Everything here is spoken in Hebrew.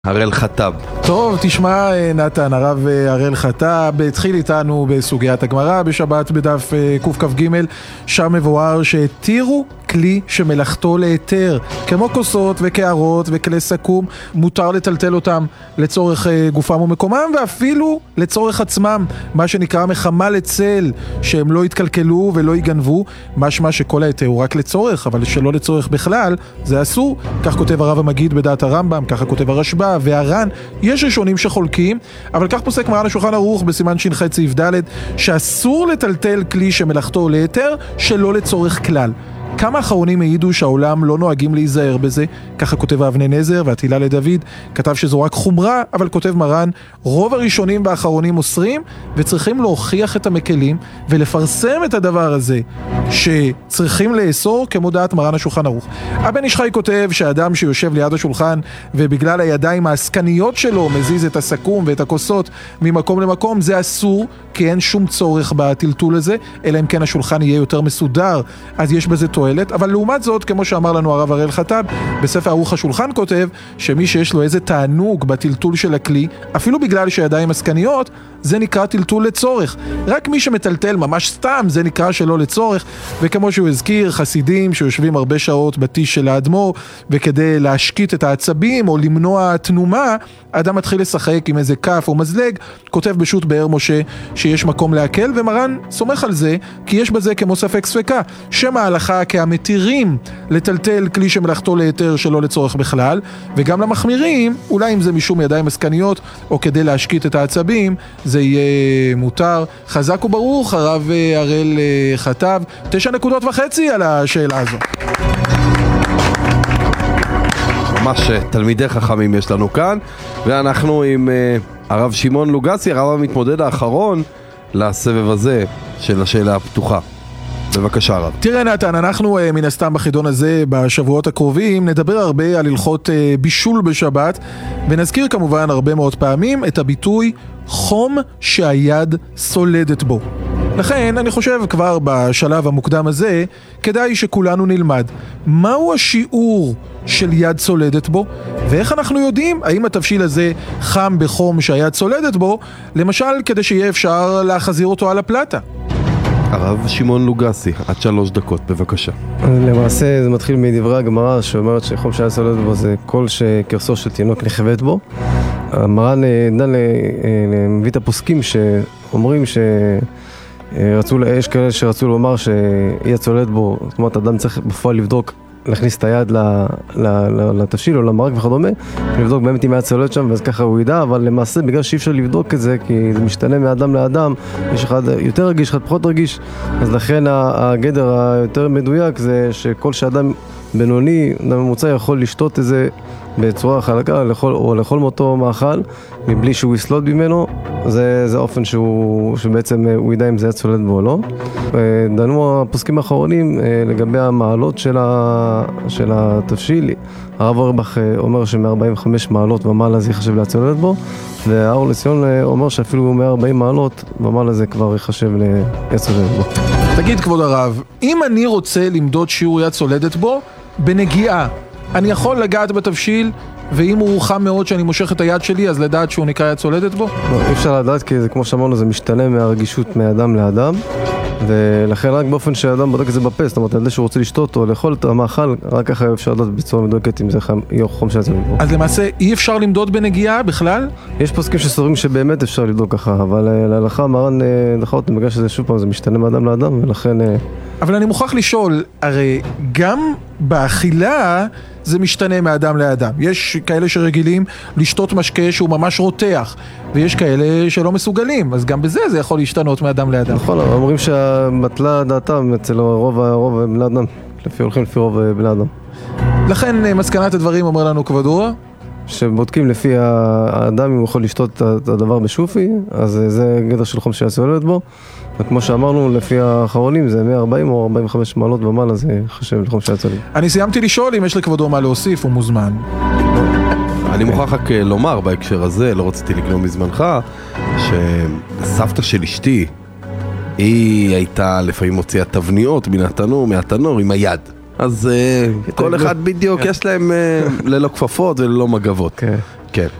הראל חטב. טוב, תשמע נתן, הרב הראל חטב התחיל איתנו בסוגיית הגמרא בשבת בדף קכ"ג, שם מבואר שהתירו כלי שמלאכתו להיתר, כמו כוסות וקערות וכלי סכו"ם, מותר לטלטל אותם לצורך גופם ומקומם ואפילו לצורך עצמם, מה שנקרא מחמל לצל, שהם לא יתקלקלו ולא יגנבו, משמע שכל ההיתר הוא רק לצורך, אבל שלא לצורך בכלל זה אסור. כך כותב הרב המגיד בדעת הרמב"ם, ככה כותב הרשב"א והר"ן. יש ראשונים שחולקים, אבל כך פוסק מרן השולחן ערוך בסימן ש"ח סעיף ד' שאסור לטלטל כלי שמלאכתו להיתר שלא לצורך כלל. כמה אחרונים העידו שהעולם לא נוהגים להיזהר בזה, ככה כותב אבני נזר והתהילה לדוד, כתב שזו רק חומרה, אבל כותב מרן, רוב הראשונים והאחרונים אוסרים, וצריכים להוכיח את המקלים, ולפרסם את הדבר הזה, שצריכים לאסור כמו דעת מרן השולחן ערוך. הבן איש חי כותב שהאדם שיושב ליד השולחן, ובגלל הידיים העסקניות שלו, מזיז את הסכו"ם ואת הכוסות ממקום למקום, זה אסור, כי אין שום צורך בטלטול הזה, אלא אם כן השולחן יהיה יותר מסודר, אז יש בזה תועלת. אבל לעומת זאת, כמו שאמר לנו הרב הראל חטב, בספר ערוך השולחן כותב שמי שיש לו איזה תענוג בטלטול של הכלי, אפילו בגלל שידיים עסקניות, זה נקרא טלטול לצורך. רק מי שמטלטל ממש סתם, זה נקרא שלא לצורך. וכמו שהוא הזכיר, חסידים שיושבים הרבה שעות בטיש של האדמו"ר, וכדי להשקיט את העצבים או למנוע תנומה, האדם מתחיל לשחק עם איזה כף או מזלג, כותב בשו"ת באר משה שיש מקום להקל, ומרן סומך על זה, כי יש בזה כמו ספק ספקה, שם ההלכה כהמתירים לטלטל כלי שמלאכתו להיתר שלא לצורך בכלל, וגם למחמירים, אולי אם זה משום ידיים עסקניות, או כדי להשקיט את העצבים, זה יהיה מותר. חזק וברוך, הרב הראל חטב. 9.5 נקודות על השאלה הזו. ממש תלמידי חכמים יש לנו כאן, ואנחנו עם הרב שמעון לוגסי, הרב המתמודד האחרון לסבב הזה של השאלה הפתוחה. בבקשה הרב. תראה נתן, אנחנו מן הסתם בחידון הזה בשבועות הקרובים נדבר הרבה על הלכות בישול בשבת, ונזכיר כמובן הרבה מאוד פעמים את הביטוי חום שהיד סולדת בו. לכן אני חושב כבר בשלב המוקדם הזה כדאי שכולנו נלמד מהו השיעור של יד סולדת בו, ואיך אנחנו יודעים האם התבשיל הזה חם בחום שהיד סולדת בו, למשל כדי שיהיה אפשר להחזיר אותו על הפלטה. הרב שמעון לוגסי, עד 3 דקות, בבקשה. למעשה זה מתחיל מדברי הגמרא שאומרת שחום שהיד סולדת בו זה כל שקרסו של תינוק נכווית בו. מרן מביא את הפוסקים שאומרים יש כאלה שרצו לומר שיד סולדת בו, זאת אומרת אדם צריך בפועל לבדוק, להכניס את היד לתבשיל או למרק וכדומה, לבדוק באמת אם היד סולדת שם, ואז ככה הוא ידע, אבל למעשה בגלל שאי אפשר לבדוק את זה, כי זה משתנה מאדם לאדם, יש אחד יותר רגיש, אחד פחות רגיש, אז לכן הגדר היותר מדויק זה שכל שאדם בינוני, אדם ממוצע יכול לשתות את זה בצורה חלקה, או לאכול מאותו מאכל, מבלי שהוא יסלוד ממנו, זה האופן שבעצם הוא ידע אם זה יד סולדת בו או לא. דנו הפוסקים האחרונים לגבי המעלות של התבשיל. הרב אורבך אומר ש-145 מעלות ומעלה זה יחשב ליד סולדת בו, והאור לציון אומר שאפילו 140 מעלות ומעלה זה כבר יחשב ליד סולדת בו. תגיד כבוד הרב, אם אני רוצה למדוד שיעור יד סולדת בו בנגיעה, אני יכול לגעת בתבשיל, ואם הוא חם מאוד שאני מושך את היד שלי, אז לדעת שהוא נקרא יד סולדת בו? לא, אי אפשר לדעת, כי זה כמו שאמרנו, זה משתנה מהרגישות מאדם לאדם, ולכן רק באופן שהאדם בודק את זה בפה, זאת אומרת, על זה שהוא רוצה לשתות או לאכול את המאכל, רק ככה אפשר לדעת בצורה מדויקת אם זה חום שהיד סולדת בו. אז למעשה אי אפשר למדוד בנגיעה בכלל? יש פוסקים שסוברים שבאמת אפשר לבדוק ככה, אבל להלכה מרן דחה אותם בגלל שזה שוב פעם, זה משתנה מאדם לאדם, ולכן... אבל אני מוכרח לשאול, הרי גם באכילה זה משתנה מאדם לאדם. יש כאלה שרגילים לשתות משקה שהוא ממש רותח, ויש כאלה שלא מסוגלים, אז גם בזה זה יכול להשתנות מאדם לאדם. נכון, אומרים שהמטלה דעתם אצל רוב בני אדם, הולכים לפי רוב בני אדם. לכן מסקנת הדברים אומר לנו כבודו, שבודקים לפי האדם אם הוא יכול לשתות את הדבר בשופי, אז זה גדר של חום שהיד סולדת בו, וכמו שאמרנו לפי האחרונים זה 140 או 45 מעלות ומעלה, זה חשב לחום שהיד סולדת. אני סיימתי לשאול אם יש לכבודו מה להוסיף, הוא מוזמן. אני מוכרח רק לומר בהקשר הזה, לא רציתי לגנוב מזמנך, שסבתא של אשתי, היא הייתה לפעמים מוציאה תבניות מהתנור עם היד. אז כל אחד בדיוק יש להם ללא כפפות וללא מגבות. כן.